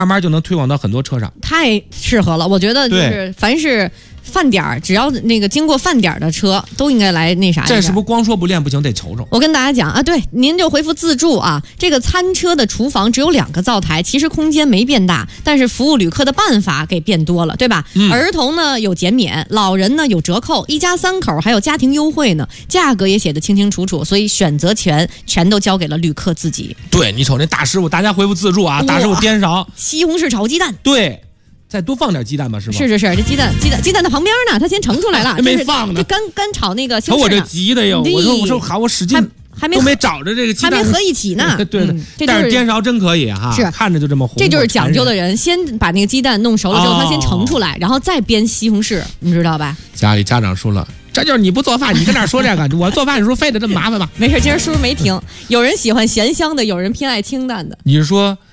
慢慢就能推广到很多车上。 太适合了，我觉得就是凡是饭点儿，只要那个经过饭点儿的车，都应该来那啥一下。 这是不是光说不练不行，得瞅瞅？ 我跟大家讲啊，对，您就回复自助啊。这个餐车的厨房只有2个灶台，其实空间没变大，但是服务旅客的办法给变多了，对吧？儿童呢有减免，老人呢有折扣，一家3口还有家庭优惠呢，价格也写得清清楚楚，所以选择权全都交给了旅客自己。 对，你瞅那大师傅，大家回复自助啊，大师傅颠勺西红柿炒鸡蛋。 对。再多放点鸡蛋吧，是吧？ 是，这鸡蛋在旁边呢，他先盛出来了， 没放呢。 这干炒那个西红柿。 瞅我这急的哟！我说好，我使劲， 还没都没找着这个鸡蛋， 还没合一起呢。 对，但是颠勺真可以哈， 是看着就这么红。 这就是讲究的人，先把那个鸡蛋弄熟了之后，他先盛出来，然后再煸西红柿，你知道吧？ 家里家长说了，这就是你不做饭，你跟那说这个，我做饭的时候非得这么麻烦吗？ 没事，今儿叔叔没听，有人喜欢咸香的，有人偏爱清淡的。 你是说？